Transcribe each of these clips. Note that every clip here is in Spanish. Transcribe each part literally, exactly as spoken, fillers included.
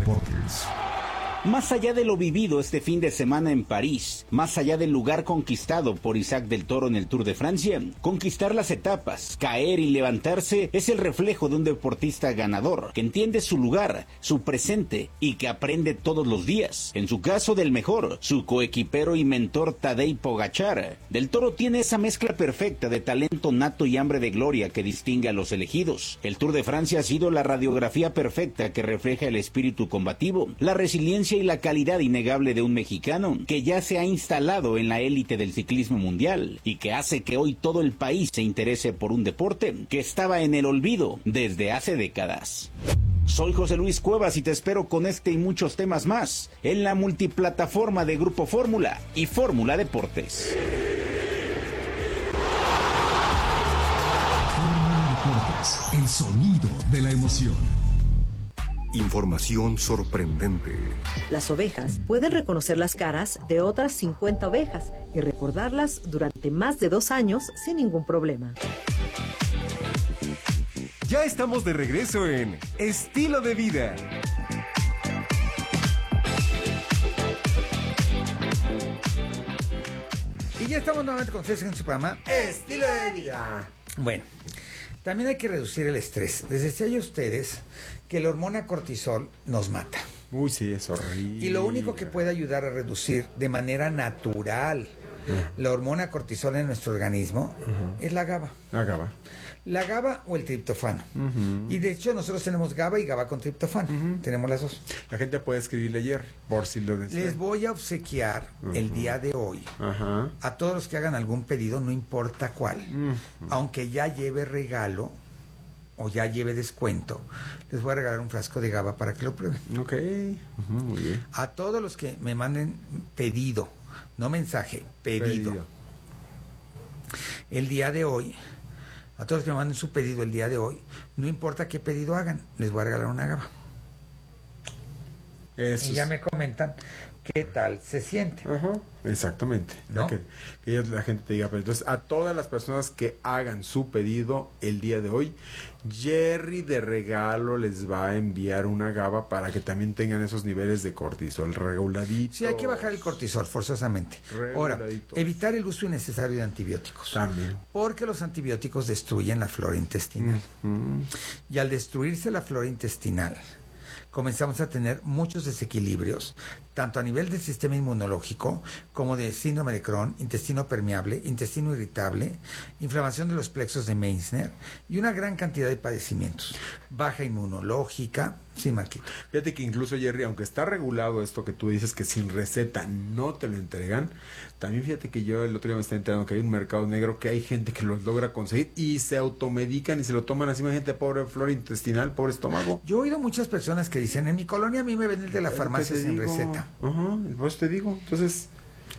deportes. Más allá de lo vivido este fin de semana en París, más allá del lugar conquistado por Isaac del Toro en el Tour de Francia, conquistar las etapas, caer y levantarse es el reflejo de un deportista ganador, que entiende su lugar, su presente y que aprende todos los días. En su caso, del mejor, su coequipero y mentor Tadej Pogačar. Del Toro tiene esa mezcla perfecta de talento nato y hambre de gloria que distingue a los elegidos. El Tour de Francia ha sido la radiografía perfecta que refleja el espíritu combativo, la resiliencia y la calidad innegable de un mexicano que ya se ha instalado en la élite del ciclismo mundial y que hace que hoy todo el país se interese por un deporte que estaba en el olvido desde hace décadas. Soy José Luis Cuevas y te espero con este y muchos temas más en la multiplataforma de Grupo Fórmula y Fórmula Deportes. Fórmula Deportes, el sonido de la emoción. Información sorprendente. Las ovejas pueden reconocer las caras de otras cincuenta ovejas y recordarlas durante más de dos años sin ningún problema. Ya estamos de regreso en Estilo de Vida. Y ya estamos nuevamente con ustedes en su programa Estilo de Vida. Bueno, también hay que reducir el estrés. Les decía yo a ustedes que la hormona cortisol nos mata. Uy, sí, es horrible. Y lo único que puede ayudar a reducir de manera natural uh-huh. la hormona cortisol en nuestro organismo uh-huh. es la GABA. La GABA. La GABA o el triptofano. Uh-huh. Y de hecho nosotros tenemos GABA y GABA con triptofano. Uh-huh. Tenemos las dos. La gente puede escribirle ayer, por si lo desean. Les voy a obsequiar uh-huh. el día de hoy uh-huh. a todos los que hagan algún pedido, no importa cuál. Uh-huh. Aunque ya lleve regalo o ya lleve descuento, les voy a regalar un frasco de GABA para que lo prueben. Ok, uh-huh, muy bien. A todos los que me manden pedido, no mensaje, pedido. pedido. El día de hoy, a todos los que me manden su pedido el día de hoy, no importa qué pedido hagan, les voy a regalar una GABA. Eso y ya es... me comentan qué tal se siente. Ajá, exactamente. ¿No? Que, que la gente te diga, pero entonces a todas las personas que hagan su pedido el día de hoy, Jerry de regalo les va a enviar una GABA para que también tengan esos niveles de cortisol reguladito. Sí, hay que bajar el cortisol forzosamente. Ahora, evitar el uso innecesario de antibióticos. También. Porque los antibióticos destruyen la flora intestinal. Uh-huh. Y al destruirse la flora intestinal, comenzamos a tener muchos desequilibrios, tanto a nivel del sistema inmunológico como de síndrome de Crohn, intestino permeable, intestino irritable, inflamación de los plexos de Meissner y una gran cantidad de padecimientos. Baja inmunológica, sí, Marquito. Fíjate que incluso, Jerry, aunque está regulado esto que tú dices que sin receta no te lo entregan, también fíjate que yo el otro día me estaba enterando que hay un mercado negro que hay gente que los logra conseguir y se automedican y se lo toman así, gente pobre flora intestinal, pobre estómago. Yo he oído muchas personas que dicen, en mi colonia a mí me venden de la farmacia sin digo? receta. Ajá, pues te digo, entonces...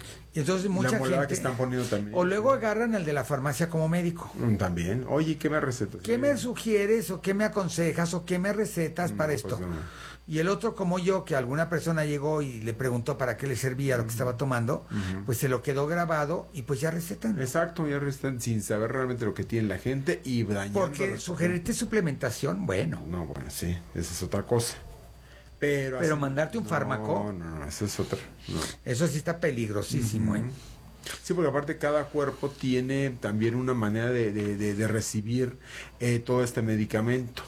Y entonces mucha la gente que están poniendo también. O luego agarran al de la farmacia como médico. También. Oye, ¿qué me recetas? ¿Qué me sugieres o qué me aconsejas o qué me recetas no, para pues esto? No. Y el otro, como yo, que alguna persona llegó y le preguntó para qué le servía uh-huh. lo que estaba tomando, uh-huh. pues se lo quedó grabado y pues ya recetan. Exacto, ya recetan sin saber realmente lo que tiene la gente y dañando. Porque sugerirte suplementación, bueno. No, bueno, sí, esa es otra cosa. Pero, Pero así, mandarte un no, fármaco. No, no, eso es otra. No. Eso sí está peligrosísimo, uh-huh. ¿eh? Sí, porque aparte cada cuerpo tiene también una manera de, de, de, de recibir eh, todo este medicamento.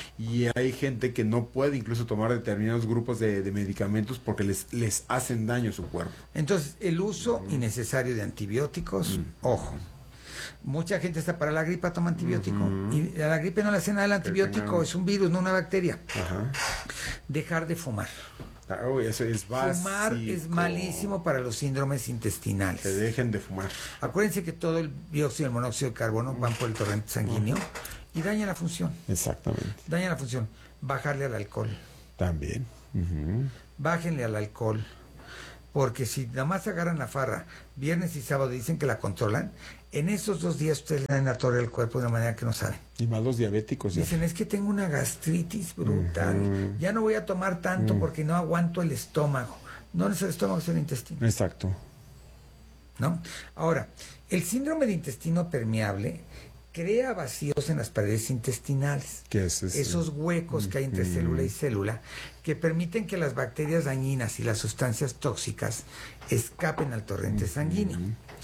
Y hay gente que no puede incluso tomar determinados grupos de, de medicamentos porque les, les hacen daño a su cuerpo. Entonces, el uso uh-huh. innecesario de antibióticos, uh-huh. ojo. Mucha gente está para la gripa, toma antibiótico. Uh-huh. Y a la gripe no le hace nada el antibiótico, tenga... es un virus, no una bacteria. Ajá. Dejar de fumar. Oh, eso es básico. Fumar es malísimo para los síndromes intestinales. Que dejen de fumar. Acuérdense que todo el dióxido y el monóxido de carbono uh-huh. van por el torrente sanguíneo uh-huh. y daña la función. Exactamente. Daña la función. Bajarle al alcohol. También. Uh-huh. Bájenle al alcohol. Porque si nada más agarran la farra viernes y sábado y dicen que la controlan, en esos dos días ustedes le dan la torre al cuerpo de una manera que no saben. Y más los diabéticos. Ya. Dicen, es que tengo una gastritis brutal. Uh-huh. Ya no voy a tomar tanto uh-huh. porque no aguanto el estómago. No es el estómago, es el intestino. Exacto. ¿No? Ahora, el síndrome de intestino permeable crea vacíos en las paredes intestinales. ¿Qué es eso? Esos huecos que hay entre Mm. célula y célula que permiten que las bacterias dañinas y las sustancias tóxicas escapen al torrente sanguíneo.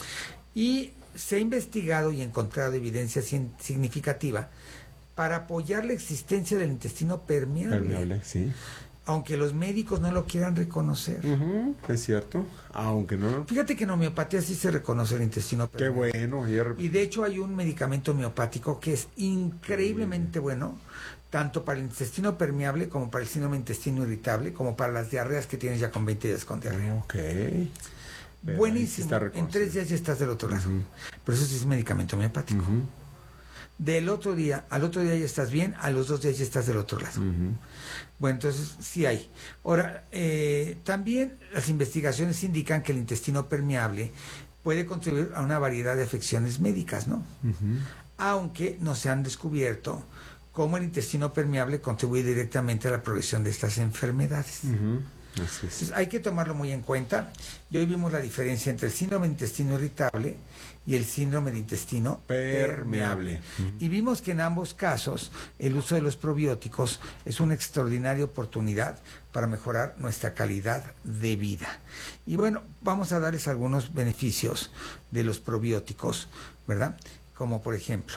Y se ha investigado y encontrado evidencia cien- significativa para apoyar la existencia del intestino permeable, Permeable, sí. aunque los médicos no lo quieran reconocer. Ujú, es cierto. Aunque no. Fíjate que en homeopatía sí se reconoce el intestino Qué permeable. bueno. ayer- Y de hecho hay un medicamento homeopático que es increíblemente bueno, tanto para el intestino permeable como para el síndrome de intestino irritable, como para las diarreas que tienes ya con veinte días con diarrea. Ok. Pero ahí sí Buenísimo. está En reconocido. tres días ya estás del otro lado. Ujú. Pero eso sí es medicamento homeopático. Ujú, Del otro día, al otro día ya estás bien, a los dos días ya estás del otro lado. ujú. Bueno, entonces sí hay. Ahora, eh, también las investigaciones indican que el intestino permeable puede contribuir a una variedad de afecciones médicas, ¿no? Ujú. Aunque no se han descubierto cómo el intestino permeable contribuye directamente a la progresión de estas enfermedades. Ujú. Así es. Entonces, hay que tomarlo muy en cuenta. Y hoy vimos la diferencia entre el síndrome de intestino irritable y el síndrome de intestino Permeable. permeable. Y vimos que en ambos casos el uso de los probióticos es una extraordinaria oportunidad para mejorar nuestra calidad de vida. Y bueno, vamos a darles algunos beneficios de los probióticos, ¿verdad? Como por ejemplo,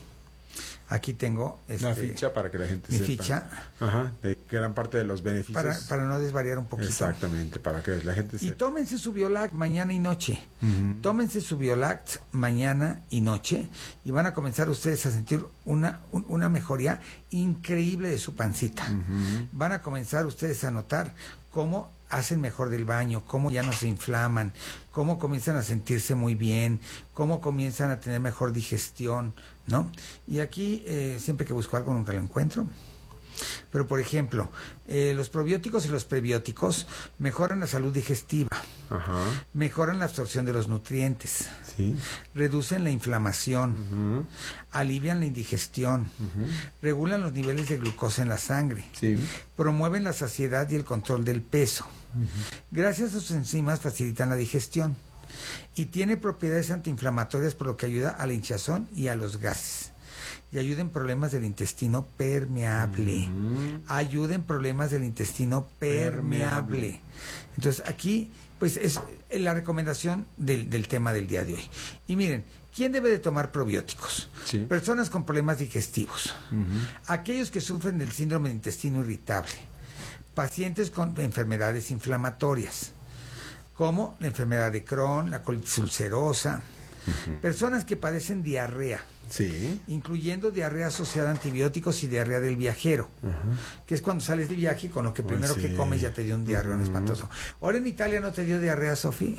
aquí tengo este, Una ficha para que la gente mi sepa. ficha Ajá, de gran parte de los beneficios. para, para no desvariar un poquito. Exactamente, para que la gente Y sepa. tómense su Biolact mañana y noche. Ujú. Tómense su Biolact mañana y noche y van a comenzar ustedes a sentir una, un- una mejoría increíble de su pancita. Ujú. Van a comenzar ustedes a notar cómo hacen mejor del baño, cómo ya no se inflaman, cómo comienzan a sentirse muy bien, cómo comienzan a tener mejor digestión, ¿no? Y aquí, eh, siempre que busco algo nunca lo encuentro. Pero, por ejemplo, eh, los probióticos y los prebióticos mejoran la salud digestiva, Ajá, mejoran la absorción de los nutrientes, sí. reducen la inflamación, Ujú. alivian la indigestión, regulan los niveles de glucosa en la sangre, Sí. promueven la saciedad y el control del peso. Gracias a sus enzimas facilitan la digestión y tiene propiedades antiinflamatorias, por lo que ayuda a la hinchazón y a los gases. Y ayuda en problemas del intestino permeable. Ayuda en problemas del intestino permeable. Entonces aquí, pues es la recomendación del, del tema del día de hoy. Y miren, ¿quién debe de tomar probióticos? Sí. Personas con problemas digestivos. Aquellos que sufren del síndrome de intestino irritable. Pacientes con enfermedades inflamatorias, como la enfermedad de Crohn, la colitis ulcerosa. Personas que padecen diarrea, Sí. incluyendo diarrea asociada a antibióticos y diarrea del viajero, que es cuando sales de viaje y con lo que Ay, primero sí. que comes ya te dio un diarreón Ujú. espantoso. Ahora en Italia no te dio diarrea, Sofía,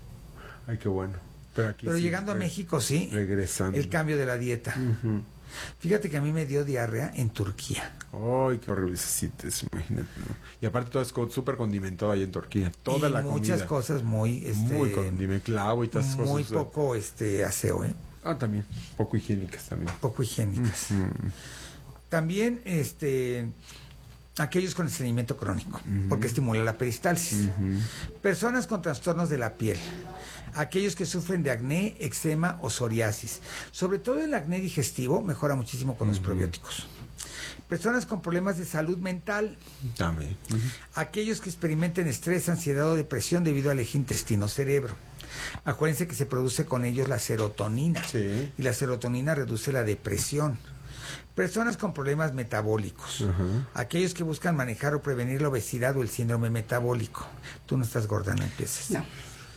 Ay, qué bueno. Pero aquí pero sí, llegando a re- México sí, Regresando. el cambio de la dieta. Ujú. Fíjate que a mí me dio diarrea en Turquía. Ay, qué horrible se siente eso, imagínate, ¿no? Y aparte todo es co- súper condimentado ahí en Turquía. Toda y la muchas comida. cosas muy, este, Muy condimentado, clavo y todas esas muy cosas. poco este aseo, ¿eh? Ah, también. Poco higiénicas también. Poco higiénicas. Mm. También este aquellos con estreñimiento crónico, porque estimula la peristalsis. Personas con trastornos de la piel, aquellos que sufren de acné, eczema o psoriasis. Sobre todo el acné digestivo mejora muchísimo con los probióticos. Personas con problemas de salud mental, También. aquellos que experimenten estrés, ansiedad o depresión debido al eje intestino-cerebro. Acuérdense que se produce con ellos la serotonina. Sí. Y la serotonina reduce la depresión. Personas con problemas metabólicos. Ajá. Aquellos que buscan manejar o prevenir la obesidad o el síndrome metabólico. Tú no estás gorda, no empieces. No.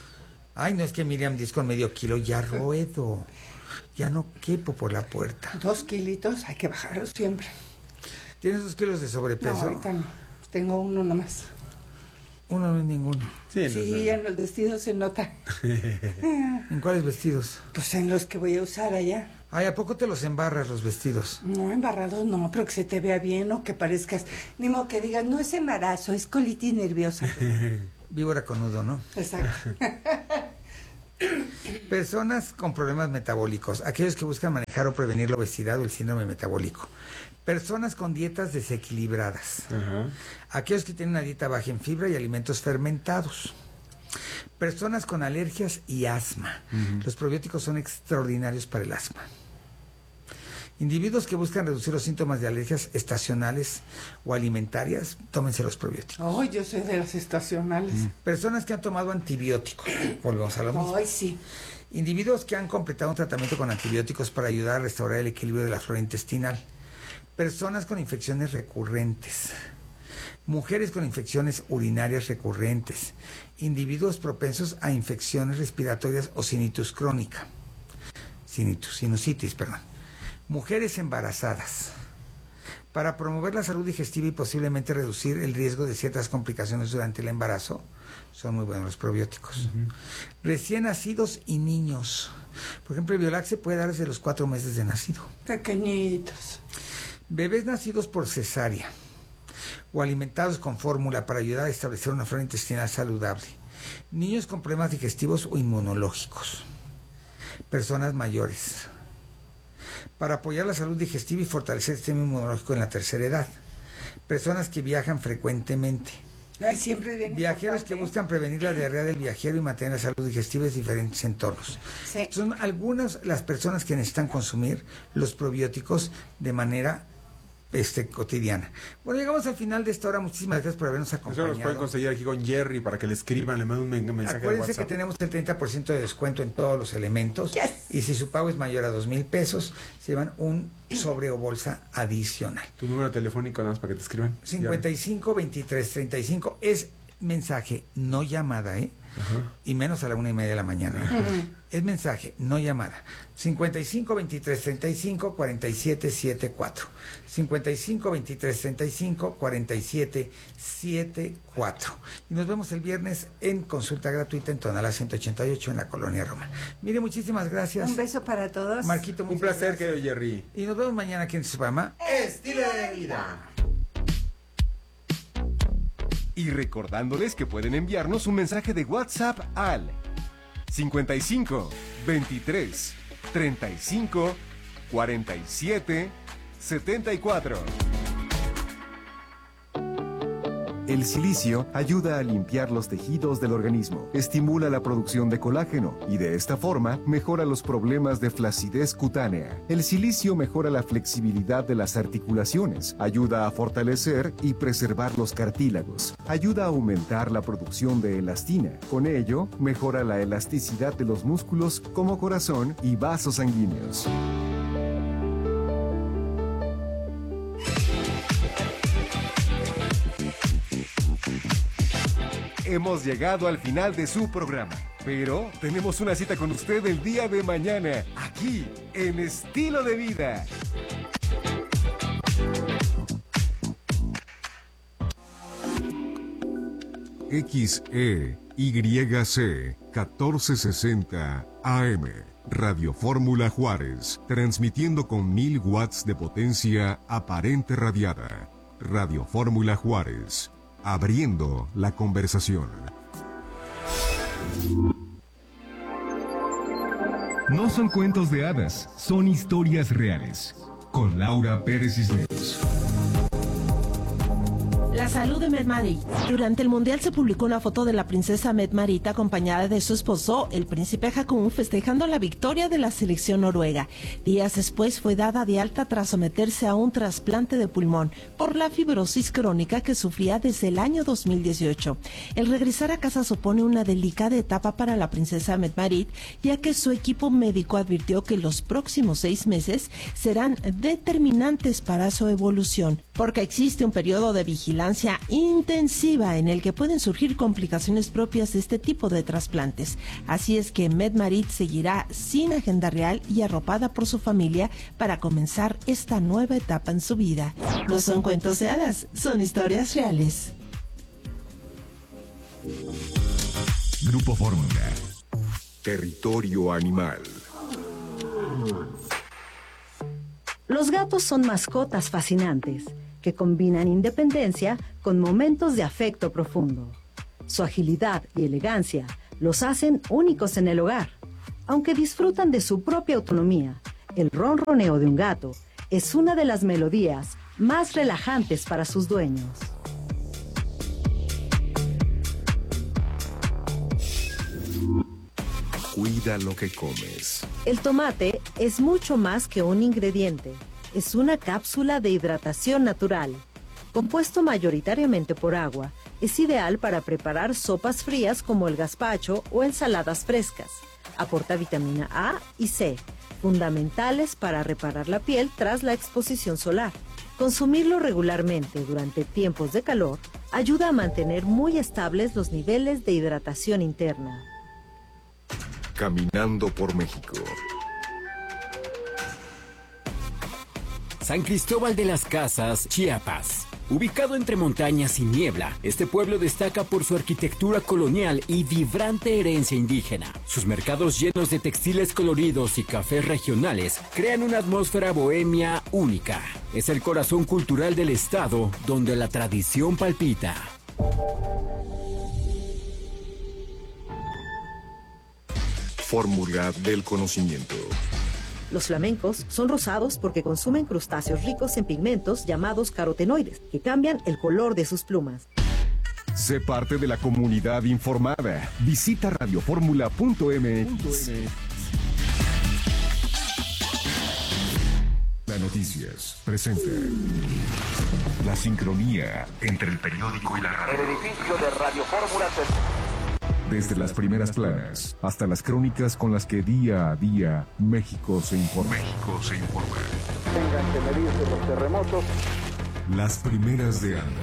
Ay, no es que Miriam dice con medio kilo, ya ruedo. Ya no quepo por la puerta. Dos kilitos, hay que bajarlos siempre. ¿Tienes dos kilos de No, sobrepeso? ahorita no. Tengo uno nomás. Uno no es ninguno. Sí, Sí, no, no. en los vestidos se nota. ¿En cuáles vestidos? Pues en los que voy a usar allá. Ay, ¿a poco te los embarras los vestidos? No, embarrados no, pero que se te vea bien o que parezcas. Ni modo que digas, no es embarazo, es colitis nerviosa. Víbora con nudo, ¿no? Exacto. Personas con problemas metabólicos, aquellos que buscan manejar o prevenir la obesidad o el síndrome metabólico. Personas con dietas desequilibradas, Ajá. aquellos que tienen una dieta baja en fibra y alimentos fermentados. Personas con alergias y asma. Los probióticos son extraordinarios para el asma. Individuos que buscan reducir los síntomas de alergias estacionales o alimentarias, tómense los probióticos. Oh, yo soy de las estacionales. Mm. Personas que han tomado antibióticos, volvemos a lo mismo. Ay, sí. Individuos que han completado un tratamiento con antibióticos para ayudar a restaurar el equilibrio de la flora intestinal. Personas con infecciones recurrentes. Mujeres con infecciones urinarias recurrentes. Individuos propensos a infecciones respiratorias o sinusitis crónica. Sinusitis, sinusitis, perdón. Mujeres embarazadas. Para promover la salud digestiva y posiblemente reducir el riesgo de ciertas complicaciones durante el embarazo, son muy buenos los probióticos. Uh-huh. Recién nacidos y niños. Por ejemplo, el Biolac se puede dar desde los cuatro meses de nacido. Pequeñitos. Bebés nacidos por cesárea o alimentados con fórmula para ayudar a establecer una flora intestinal saludable. Niños con problemas digestivos o inmunológicos. Personas mayores. Para apoyar la salud digestiva y fortalecer el sistema inmunológico en la tercera edad. Personas que viajan frecuentemente. Ay, siempre viene Viajeros importante. que buscan prevenir la diarrea del viajero y mantener la salud digestiva en diferentes entornos. Sí. Son algunas las personas que necesitan consumir los probióticos de manera este, cotidiana. Bueno, llegamos al final de esta hora. Muchísimas gracias por habernos acompañado. Eso los pueden conseguir aquí con Jerry para que le escriban, le manden un mensaje. Acuérdense WhatsApp. que tenemos el treinta por ciento de descuento en todos los elementos. Yes. Y si su pago es mayor a dos mil pesos, se llevan un sobre o bolsa adicional. Tu número telefónico nada más para que te escriban. cincuenta y cinco, veintitrés, treinta y cinco es mensaje, no llamada, ¿eh? Ajá. Y menos a la una y media de la mañana. Uh-huh. Es mensaje, no llamada. cincuenta y cinco, veintitrés, treinta y cinco, cuarenta y siete setenta y cuatro. cincuenta y cinco, veintitrés, treinta y cinco, cuarenta y siete setenta y cuatro. Y nos vemos el viernes en consulta gratuita en Tonalá ciento ochenta y ocho en la Colonia Roma. Mire, muchísimas gracias. Un beso para todos. Marquito, un placer, querido Jerry. Y nos vemos mañana aquí en su programa Estilo de Vida. Y recordándoles que pueden enviarnos un mensaje de WhatsApp al cincuenta y cinco, veintitrés, treinta y cinco, cuarenta y siete setenta y cuatro. El silicio ayuda a limpiar los tejidos del organismo, estimula la producción de colágeno y de esta forma mejora los problemas de flacidez cutánea. El silicio mejora la flexibilidad de las articulaciones, ayuda a fortalecer y preservar los cartílagos, ayuda a aumentar la producción de elastina. Con ello, mejora la elasticidad de los músculos como corazón y vasos sanguíneos. Hemos llegado al final de su programa, pero tenemos una cita con usted el día de mañana, aquí, en Estilo de Vida. X E Y C catorce sesenta A M, Radio Fórmula Juárez, transmitiendo con mil watts de potencia aparente radiada. Radio Fórmula Juárez, abriendo la conversación. No son cuentos de hadas, son historias reales. Con Laura Pérez Cisneros. La salud de Medmarit. Durante el Mundial se publicó una foto de la princesa Medmarit acompañada de su esposo, el príncipe Haakon, festejando la victoria de la selección noruega. Días después fue dada de alta tras someterse a un trasplante de pulmón por la fibrosis crónica que sufría desde el año dos mil dieciocho. El regresar a casa supone una delicada etapa para la princesa Medmarit, ya que su equipo médico advirtió que los próximos seis meses serán determinantes para su evolución, porque existe un periodo de vigilancia intensiva en el que pueden surgir complicaciones propias de este tipo de trasplantes. Así es que Medmarit seguirá sin agenda real y arropada por su familia para comenzar esta nueva etapa en su vida. No son cuentos de hadas, son historias reales. Grupo Fórmula. Territorio Animal. Los gatos son mascotas fascinantes que combinan independencia con momentos de afecto profundo. Su agilidad y elegancia los hacen únicos en el hogar. Aunque disfrutan de su propia autonomía, el ronroneo de un gato es una de las melodías más relajantes para sus dueños. Cuida lo que comes. El tomate es mucho más que un ingrediente. Es una cápsula de hidratación natural. Compuesto mayoritariamente por agua, es ideal para preparar sopas frías como el gazpacho o ensaladas frescas. Aporta vitamina A y C, fundamentales para reparar la piel tras la exposición solar. Consumirlo regularmente durante tiempos de calor ayuda a mantener muy estables los niveles de hidratación interna. Caminando por México. San Cristóbal de las Casas, Chiapas. Ubicado entre montañas y niebla, este pueblo destaca por su arquitectura colonial y vibrante herencia indígena. Sus mercados llenos de textiles coloridos y cafés regionales crean una atmósfera bohemia única. Es el corazón cultural del estado, donde la tradición palpita. Fórmula del conocimiento. Los flamencos son rosados porque consumen crustáceos ricos en pigmentos llamados carotenoides, que cambian el color de sus plumas. Sé parte de la comunidad informada. Visita radioformula punto m x. La Noticias presenta la sincronía entre el periódico y la radio. El edificio de Radio Fórmula se... Desde las primeras planas hasta las crónicas con las que día a día México se informa. México se informa. Tengan que medirse los terremotos. Las primeras de Anda.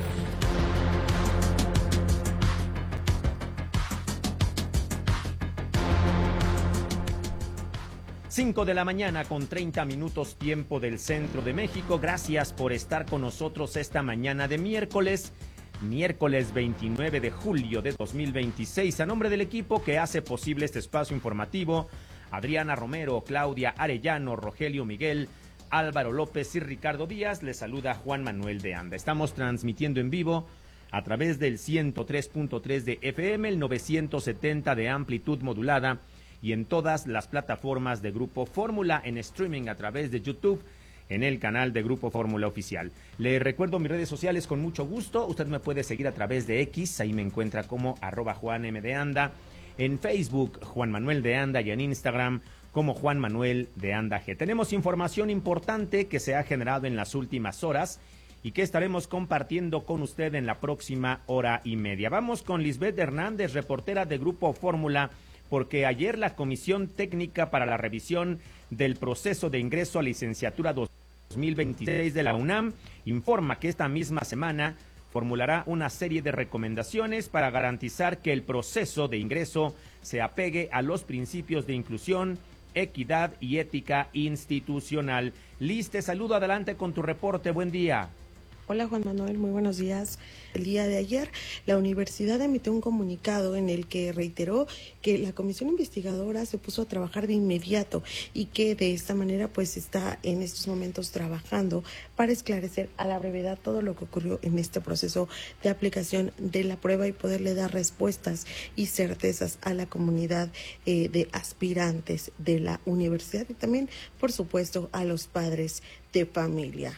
cinco de la mañana con treinta minutos tiempo del centro de México. Gracias por estar con nosotros esta mañana de miércoles. Miércoles veintinueve de julio de dos mil veintiséis, a nombre del equipo que hace posible este espacio informativo, Adriana Romero, Claudia Arellano, Rogelio Miguel, Álvaro López y Ricardo Díaz, les saluda Juan Manuel de Anda. Estamos transmitiendo en vivo a través del ciento tres punto tres de F M, el novecientos setenta de amplitud modulada y en todas las plataformas de Grupo Fórmula, en streaming a través de YouTube, en el canal de Grupo Fórmula Oficial. Le recuerdo mis redes sociales con mucho gusto. Usted me puede seguir a través de X, ahí me encuentra como arroba Juan M de Anda. En Facebook, Juan Manuel de Anda, y en Instagram como Juan Manuel de Anda G. Tenemos información importante que se ha generado en las últimas horas y que estaremos compartiendo con usted en la próxima hora y media. Vamos con Lisbeth Hernández, reportera de Grupo Fórmula, porque ayer la Comisión Técnica para la Revisión del Proceso de Ingreso a Licenciatura dos mil veintiséis de la UNAM informa que esta misma semana formulará una serie de recomendaciones para garantizar que el proceso de ingreso se apegue a los principios de inclusión, equidad y ética institucional. Liz, te saludo, adelante con tu reporte, buen día. Hola Juan Manuel, muy buenos días. El día de ayer, la universidad emitió un comunicado en el que reiteró que la comisión investigadora se puso a trabajar de inmediato y que de esta manera pues está en estos momentos trabajando para esclarecer a la brevedad todo lo que ocurrió en este proceso de aplicación de la prueba y poderle dar respuestas y certezas a la comunidad eh, de aspirantes de la universidad y también, por supuesto, a los padres de familia.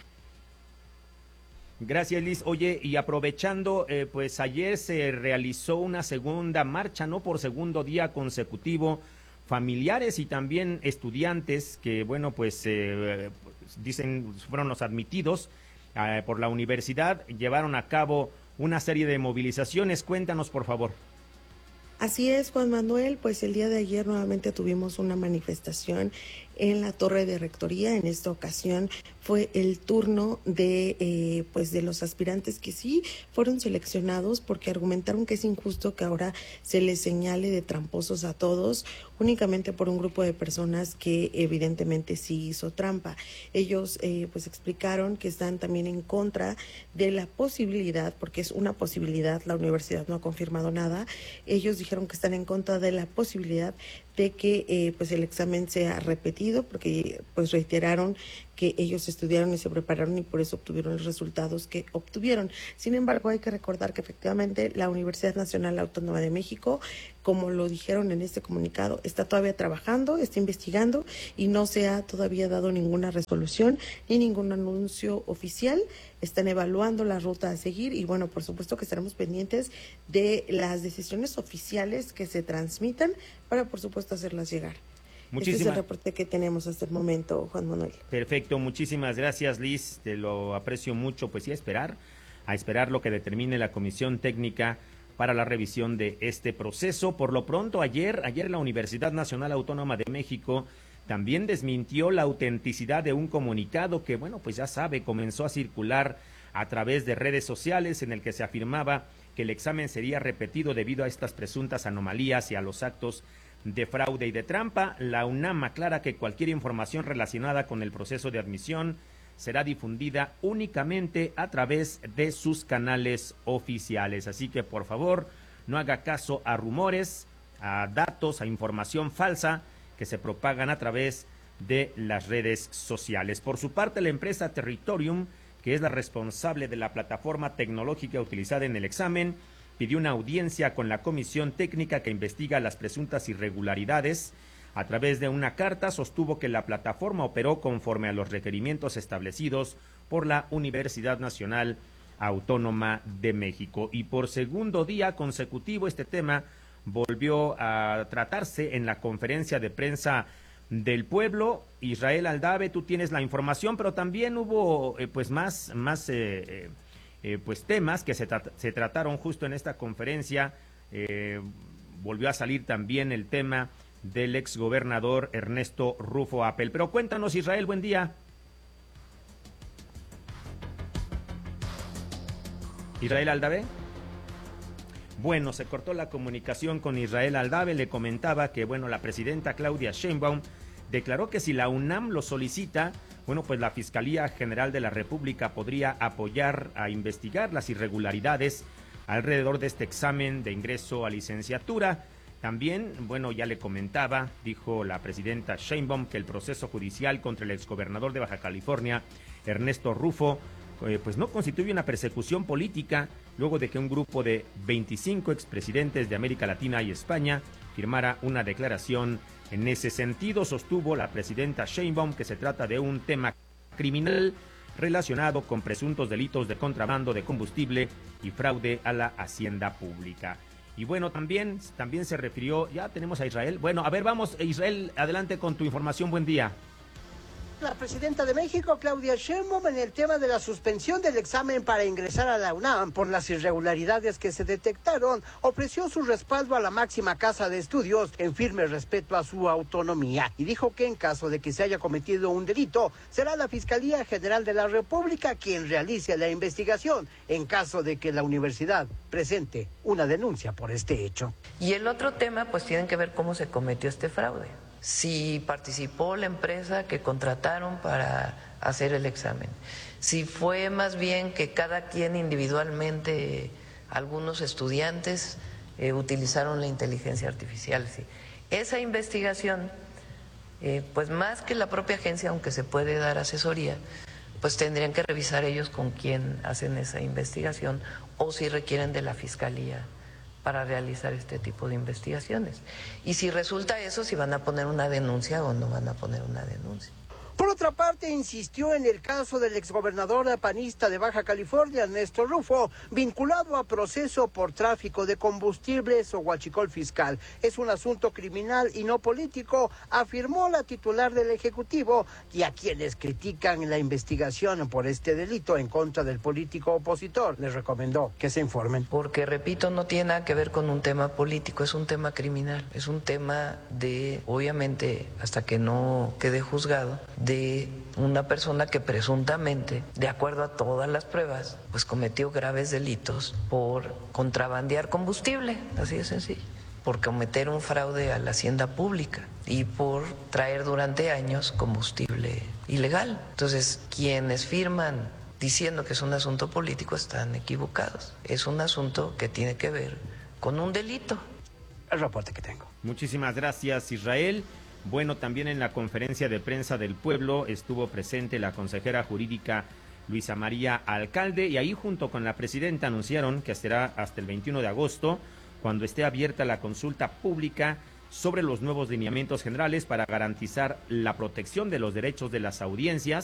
Gracias, Liz. Oye, y aprovechando, eh, pues ayer se realizó una segunda marcha, ¿no? Por segundo día consecutivo, familiares y también estudiantes que, bueno, pues eh, dicen, fueron los admitidos eh, por la universidad, llevaron a cabo una serie de movilizaciones. Cuéntanos, por favor. Así es, Juan Manuel, pues el día de ayer nuevamente tuvimos una manifestación en la Torre de Rectoría. En esta ocasión fue el turno de eh, pues de los aspirantes que sí fueron seleccionados porque argumentaron que es injusto que ahora se les señale de tramposos a todos únicamente por un grupo de personas que evidentemente sí hizo trampa. Ellos eh, pues explicaron que están también en contra de la posibilidad, porque es una posibilidad, la universidad no ha confirmado nada, ellos dijeron que están en contra de la posibilidad de que eh, pues el examen sea repetido sentido, porque pues reiteraron que ellos estudiaron y se prepararon y por eso obtuvieron los resultados que obtuvieron. Sin embargo, hay que recordar que efectivamente la Universidad Nacional Autónoma de México, como lo dijeron en este comunicado, está todavía trabajando, está investigando y no se ha todavía dado ninguna resolución ni ningún anuncio oficial. Están evaluando la ruta a seguir y bueno, por supuesto que estaremos pendientes de las decisiones oficiales que se transmitan para por supuesto hacerlas llegar. Muchísimas... Este es el reporte que tenemos hasta el momento, Juan Manuel. Perfecto, muchísimas gracias, Liz, te lo aprecio mucho. Pues sí, a esperar, a esperar lo que determine la Comisión Técnica para la revisión de este proceso. Por lo pronto, ayer, ayer la Universidad Nacional Autónoma de México también desmintió la autenticidad de un comunicado que, bueno, pues ya sabe, comenzó a circular a través de redes sociales en el que se afirmaba que el examen sería repetido debido a estas presuntas anomalías y a los actos de fraude y de trampa. La UNAM aclara que cualquier información relacionada con el proceso de admisión será difundida únicamente a través de sus canales oficiales. Así que, por favor, no haga caso a rumores, a datos, a información falsa que se propagan a través de las redes sociales. Por su parte, la empresa Territorium, que es la responsable de la plataforma tecnológica utilizada en el examen, pidió una audiencia con la comisión técnica que investiga las presuntas irregularidades. A través de una carta sostuvo que la plataforma operó conforme a los requerimientos establecidos por la Universidad Nacional Autónoma de México. Y por segundo día consecutivo este tema volvió a tratarse en la conferencia de prensa del pueblo. Israel Aldave, tú tienes la información, pero también hubo eh, pues más, más eh, eh, eh, pues temas que se, tra se trataron justo en esta conferencia. Eh, volvió a salir también el tema del exgobernador Ernesto Rufo Apel. Pero cuéntanos, Israel, buen día. Israel Aldave. Bueno, se cortó la comunicación con Israel Aldave. Le comentaba que, bueno, la presidenta Claudia Sheinbaum declaró que si la UNAM lo solicita, bueno, pues la Fiscalía General de la República podría apoyar a investigar las irregularidades alrededor de este examen de ingreso a licenciatura. También, bueno, ya le comentaba, dijo la presidenta Sheinbaum, que el proceso judicial contra el exgobernador de Baja California, Ernesto Rufo, eh, pues no constituye una persecución política, luego de que un grupo de veinticinco expresidentes de América Latina y España firmara una declaración en ese sentido. Sostuvo la presidenta Sheinbaum que se trata de un tema criminal relacionado con presuntos delitos de contrabando de combustible y fraude a la hacienda pública. Y bueno, también, también se refirió, ya tenemos a Israel. Bueno, a ver, vamos, Israel, adelante con tu información, buen día. La presidenta de México, Claudia Sheinbaum, en el tema de la suspensión del examen para ingresar a la UNAM por las irregularidades que se detectaron, ofreció su respaldo a la máxima casa de estudios en firme respeto a su autonomía y dijo que en caso de que se haya cometido un delito, será la Fiscalía General de la República quien realice la investigación en caso de que la universidad presente una denuncia por este hecho. Y el otro tema, pues tiene que ver cómo se cometió este fraude. Si participó la empresa que contrataron para hacer el examen, si fue más bien que cada quien individualmente, algunos estudiantes eh, utilizaron la inteligencia artificial. Sí. Esa investigación, eh, pues más que la propia agencia, aunque se puede dar asesoría, pues tendrían que revisar ellos con quién hacen esa investigación o si requieren de la fiscalía para realizar este tipo de investigaciones. Y si resulta eso, si van a poner una denuncia o no van a poner una denuncia. Por otra parte, insistió en el caso del exgobernador panista de Baja California, Ernesto Rufo, vinculado a proceso por tráfico de combustibles o huachicol fiscal. Es un asunto criminal y no político, afirmó la titular del Ejecutivo, y a quienes critican la investigación por este delito en contra del político opositor, les recomendó que se informen. Porque, repito, no tiene nada que ver con un tema político, es un tema criminal, es un tema de, obviamente, hasta que no quede juzgado, de una persona que presuntamente, de acuerdo a todas las pruebas, pues cometió graves delitos por contrabandear combustible, así de sencillo, por cometer un fraude a la hacienda pública y por traer durante años combustible ilegal. Entonces, quienes firman diciendo que es un asunto político están equivocados. Es un asunto que tiene que ver con un delito. El reporte que tengo. Muchísimas gracias, Israel. Bueno, también en la conferencia de prensa del pueblo estuvo presente la consejera jurídica Luisa María Alcalde, y ahí junto con la presidenta anunciaron que será hasta el veintiuno de agosto cuando esté abierta la consulta pública sobre los nuevos lineamientos generales para garantizar la protección de los derechos de las audiencias